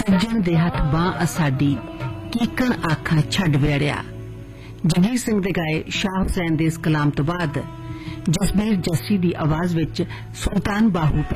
सज्जन दे हथ बांह असाडी कीकण आखा छड़ वेड़िया। जगीर सिंह दे गाए शाह हुसैन दे इस कलाम तो बाद जसबीर जस्सी दी आवाज विच सुल्तान बाहू